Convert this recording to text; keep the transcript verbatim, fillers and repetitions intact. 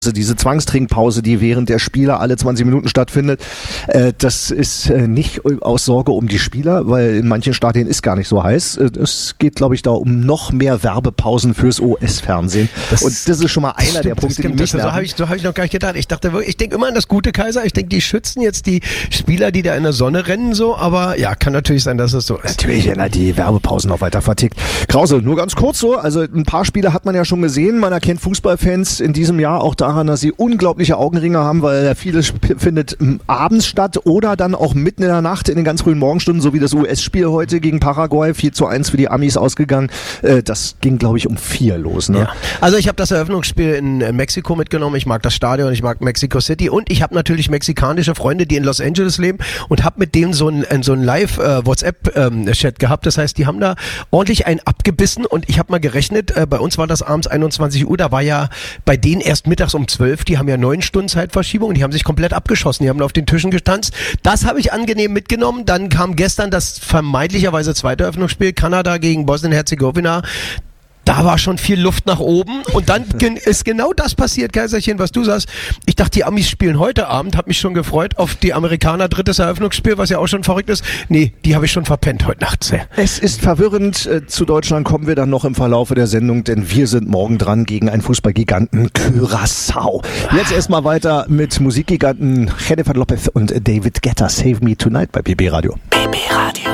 Also diese Zwangstrinkpause, die während der Spieler alle zwanzig Minuten stattfindet, äh, das ist äh, nicht aus Sorge um die Spieler, weil in manchen Stadien ist gar nicht so heiß. Es geht, glaube ich, da um noch mehr Werbepausen fürs O S-Fernsehen. Das und das ist schon mal einer stimmt, der Punkte, die mich nerven. So habe ich, so hab ich noch gar nicht gedacht. Ich dachte wirklich, ich denke immer an das gute Kaiser. Ich denke, die schützen jetzt die Spieler, die da in der Sonne rennen, so. Aber ja, kann natürlich sein, dass es so ist. Natürlich, ja, die Werbepausen noch weiter vertickt. Krause, nur ganz kurz so. Also ein paar Spiele hat man ja schon gesehen. Man erkennt Fußballfans in diesem Jahr auch daran, dass sie unglaubliche Augenringe haben, weil vieles findet abends statt oder dann auch mitten in der Nacht in den ganz frühen Morgenstunden, so wie das U S-Spiel heute gegen Paraguay, vier zu eins für die Amis ausgegangen. Das ging, glaube ich, um vier los. Ne? Ja. Also ich habe das Eröffnungsspiel in Mexiko mitgenommen. Ich mag das Stadion, ich mag Mexico City und ich habe natürlich mexikanische Freunde, die in Los Angeles leben und habe mit denen so ein, so ein Live-WhatsApp-Chat gehabt. Das heißt, die haben da ordentlich einen abgebissen und ich habe mal gerechnet, bei uns war das abends einundzwanzig Uhr, da war ja bei denen erst mittags um zwölf, die haben ja neun Stunden Zeitverschiebung und die haben sich komplett abgeschossen, die haben auf den Tischen getanzt. Das habe ich angenehm mitgenommen. Dann kam gestern das vermeintlicherweise zweite Eröffnungsspiel, Kanada gegen Bosnien-Herzegowina. Da war schon viel Luft nach oben und dann ist genau das passiert, Kaiserchen, was du sagst. Ich dachte, die Amis spielen heute Abend, habe mich schon gefreut auf die Amerikaner, drittes Eröffnungsspiel, was ja auch schon verrückt ist. Nee, die habe ich schon verpennt heute Nacht. Es ist verwirrend. Zu Deutschland kommen wir dann noch im Verlaufe der Sendung, denn wir sind morgen dran gegen einen Fußballgiganten Curaçao. Jetzt erstmal weiter mit Musikgiganten Jennifer Lopez und David Guetta. Save Me Tonight bei B B Radio. B B Radio.